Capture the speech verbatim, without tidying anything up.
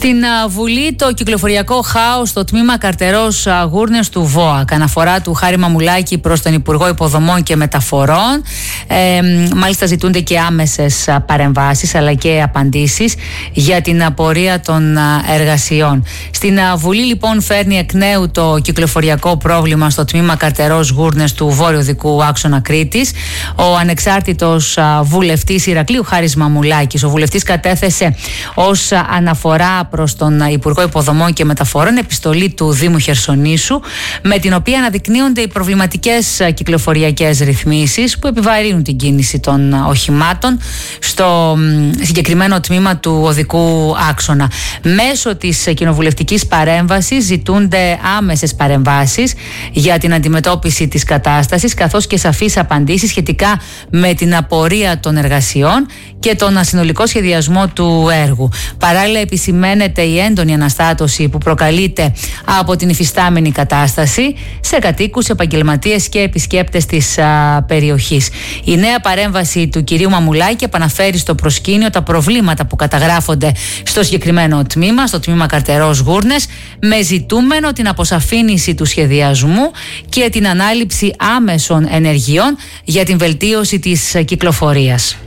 Στην Βουλή το κυκλοφοριακό χάος στο τμήμα Καρτερός Γούρνες του ΒΟΑΚ. Αναφορά του Χάρη Μαμουλάκη προς τον Υπουργό Υποδομών και Μεταφορών. Ε, μάλιστα ζητούνται και άμεσες παρεμβάσεις αλλά και απαντήσεις για την απορία των εργασιών. Στην Βουλή λοιπόν φέρνει εκ νέου το κυκλοφοριακό πρόβλημα στο τμήμα Καρτερός Γούρνες του βόρειο οδικού άξονα Κρήτης. Ο ανεξάρτητος βουλευτής Ηρακλείου Χάρης Μαμουλάκης, ο βουλευτής κατέθεσε ως αναφορά προς τον Υπουργό Υποδομών και Μεταφορών επιστολή του Δήμου Χερσονήσου, με την οποία αναδεικνύονται οι προβληματικές κυκλοφοριακές ρυθμίσεις που επιβαρύνουν την κίνηση των οχημάτων στο συγκεκριμένο τμήμα του οδικού άξονα. Μέσω της κοινοβουλευτικής παρέμβασης ζητούνται άμεσες παρεμβάσεις για την αντιμετώπιση της κατάστασης, καθώς και σαφείς απαντήσεις σχετικά με την απορία των εργασιών και τον ασυνολικό σχεδιασμό του έργου. Παράλληλα, επισημαίνεται η έντονη αναστάτωση που προκαλείται από την υφιστάμενη κατάσταση σε κατοίκους, επαγγελματίες και επισκέπτες της α, περιοχής. Η νέα παρέμβαση του κυρίου Μαμουλάκη επαναφέρει στο προσκήνιο τα προβλήματα που καταγράφονται στο συγκεκριμένο τμήμα, στο τμήμα Καρτερός Γούρνες, με ζητούμενο την αποσαφήνιση του σχεδιασμού και την ανάληψη άμεσων ενεργειών για την βελτίωση της κυκλοφορίας.